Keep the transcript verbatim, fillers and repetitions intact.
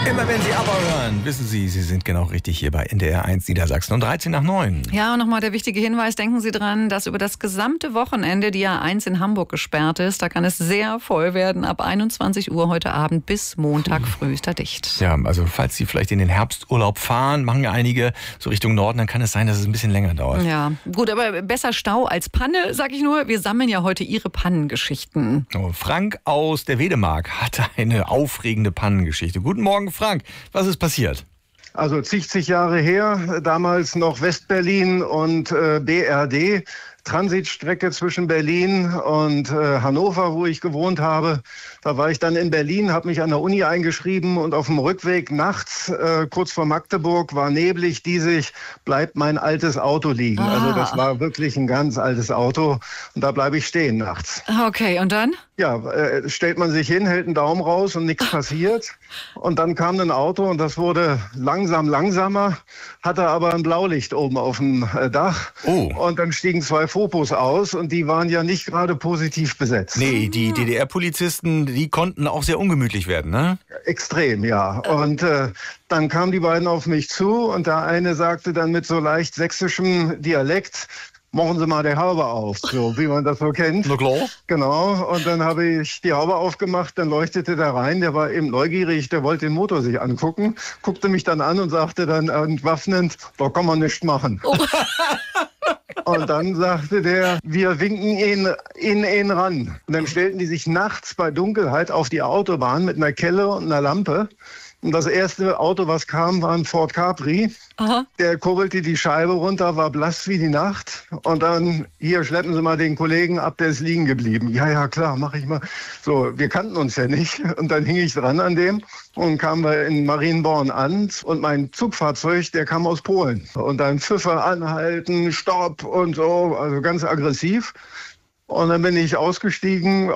Immer wenn Sie aber hören, wissen Sie, Sie sind genau richtig hier bei N D R eins Niedersachsen um dreizehn nach neun. Ja, und nochmal der wichtige Hinweis, denken Sie dran, dass über das gesamte Wochenende die A eins in Hamburg gesperrt ist. Da kann es sehr voll werden, ab einundzwanzig Uhr heute Abend bis Montag früh ist da dicht. Ja, also falls Sie vielleicht in den Herbsturlaub fahren, machen ja einige so Richtung Norden, dann kann es sein, dass es ein bisschen länger dauert. Ja, gut, aber besser Stau als Panne, sag ich nur. Wir sammeln ja heute Ihre Pannengeschichten. Oh, Frank aus der Wedemark hatte eine aufregende Pannengeschichte. Guten Morgen, Frank. Was ist passiert? Also zig, zig Jahre her, damals noch Westberlin und äh, B R D. Transitstrecke zwischen Berlin und äh, Hannover, wo ich gewohnt habe. Da war ich dann in Berlin, habe mich an der Uni eingeschrieben und auf dem Rückweg nachts, äh, kurz vor Magdeburg, war neblig, diesig, bleibt mein altes Auto liegen. Ah. Also das war wirklich ein ganz altes Auto und da bleibe ich stehen nachts. Okay, und dann? Ja, äh, stellt man sich hin, hält einen Daumen raus und nichts passiert. Und dann kam ein Auto und das wurde langsam langsamer, hatte aber ein Blaulicht oben auf dem äh, Dach. Oh. Und dann stiegen zwei Fopos aus und die waren ja nicht gerade positiv besetzt. Nee, die D D R-Polizisten, die konnten auch sehr ungemütlich werden, ne? Extrem, ja. Und äh, dann kamen die beiden auf mich zu und der eine sagte dann mit so leicht sächsischem Dialekt: Machen Sie mal die Haube auf, so wie man das so kennt. Na klar. Genau, und dann habe ich die Haube aufgemacht, dann leuchtete der rein, der war eben neugierig, der wollte den Motor sich angucken, guckte mich dann an und sagte dann entwaffnend: Da kann man nichts machen. Oh. Und dann sagte der: Wir winken ihn in ihn ran. Und dann stellten die sich nachts bei Dunkelheit auf die Autobahn mit einer Kelle und einer Lampe. Und das erste Auto, was kam, war ein Ford Capri. Aha. Der kurbelte die Scheibe runter, war blass wie die Nacht. Und dann: Hier, schleppen Sie mal den Kollegen ab, der ist liegen geblieben. Ja, ja, klar, mach ich mal. So, wir kannten uns ja nicht. Und dann hing ich dran an dem und kamen wir in Marienborn an. Und mein Zugfahrzeug, der kam aus Polen. Und dann Pfiffer anhalten, Stopp und so, also ganz aggressiv. Und dann bin ich ausgestiegen.